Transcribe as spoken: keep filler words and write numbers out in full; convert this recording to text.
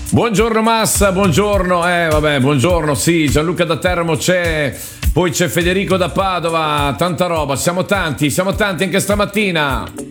Buongiorno Massa, buongiorno, eh vabbè, buongiorno, sì, Gianluca da Teramo c'è, poi c'è Federico da Padova, tanta roba, siamo tanti, siamo tanti anche stamattina.